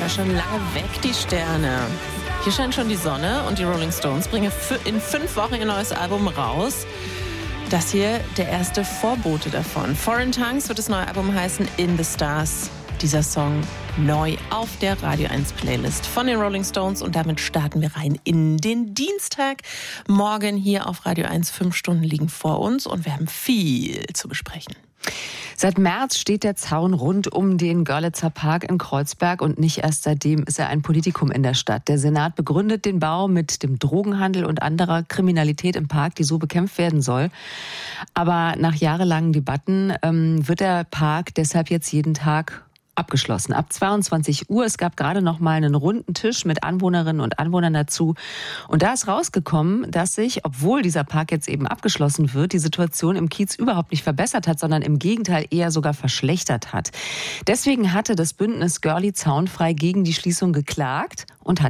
aber schon lange weg, die Sterne. Hier scheint schon die Sonne und die Rolling Stones bringen in 5 Wochen ihr neues Album raus. Das hier der erste Vorbote davon. Foreign Tongues wird das neue Album heißen, In the Stars. Dieser Song neu auf der Radio 1 Playlist von den Rolling Stones. Und damit starten wir rein in den Dienstag. Morgen hier auf Radio 1. 5 Stunden liegen vor uns und wir haben viel zu besprechen. Seit März steht der Zaun rund um den Görlitzer Park in Kreuzberg und nicht erst seitdem ist er ein Politikum in der Stadt. Der Senat begründet den Bau mit dem Drogenhandel und anderer Kriminalität im Park, die so bekämpft werden soll. Aber nach jahrelangen Debatten wird der Park deshalb jetzt jeden Tag abgeschlossen. Ab 22 Uhr. Es gab gerade noch mal einen runden Tisch mit Anwohnerinnen und Anwohnern dazu. Und da ist rausgekommen, dass sich, obwohl dieser Park jetzt eben abgeschlossen wird, die Situation im Kiez überhaupt nicht verbessert hat, sondern im Gegenteil eher sogar verschlechtert hat. Deswegen hatte das Bündnis Görli Zaunfrei gegen die Schließung geklagt.